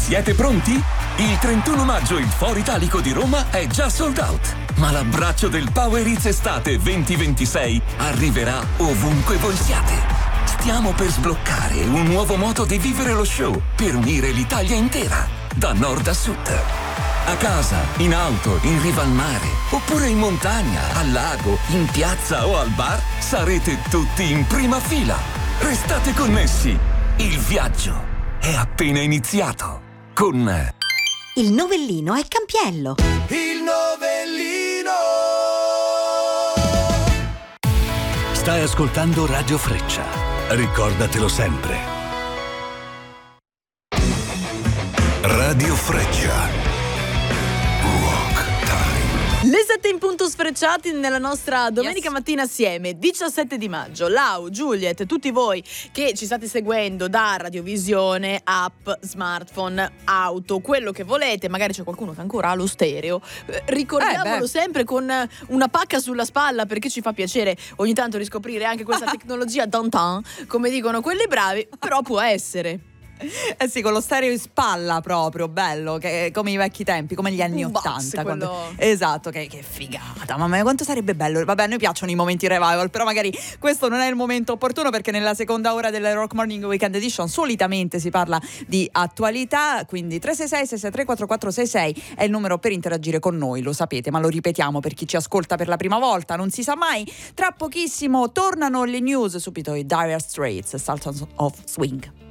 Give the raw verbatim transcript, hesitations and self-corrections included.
Siete pronti? Il trentuno maggio il Foro Italico di Roma è già sold out, ma l'abbraccio del Power Hits Estate venti ventisei arriverà ovunque voi siate. Stiamo per sbloccare un nuovo modo di vivere lo show per unire l'Italia intera, da nord a sud. A casa, in auto, in riva al mare, oppure in montagna, al lago, in piazza o al bar, sarete tutti in prima fila. Restate connessi. Il viaggio è appena iniziato. Con il Novellino è Campiello. Il Novellino. Stai ascoltando Radio Freccia. Ricordatelo sempre. Radio Freccia. Le sette in punto sfrecciati nella nostra domenica yes. mattina assieme, diciassette di maggio. Lau, Juliet, tutti voi che ci state seguendo da radiovisione, app, smartphone, auto, quello che volete, magari c'è qualcuno che ancora ha lo stereo, ricordiamolo eh sempre con una pacca sulla spalla, perché ci fa piacere ogni tanto riscoprire anche questa tecnologia d'antan, come dicono quelli bravi, però può essere. Eh sì, con lo stereo in spalla proprio, bello, che, come i vecchi tempi, come gli anni ottanta. Quello... quando... Esatto, che, che figata, mamma mia, quanto sarebbe bello. Vabbè, a noi piacciono i momenti revival, però magari questo non è il momento opportuno, perché nella seconda ora della Rock Morning Weekend Edition solitamente si parla di attualità, quindi tre sei sei sei sei tre quattro quattro sei sei è il numero per interagire con noi, lo sapete, ma lo ripetiamo per chi ci ascolta per la prima volta, non si sa mai. Tra pochissimo tornano le news, subito i Dire Straits, Sultans of Swing.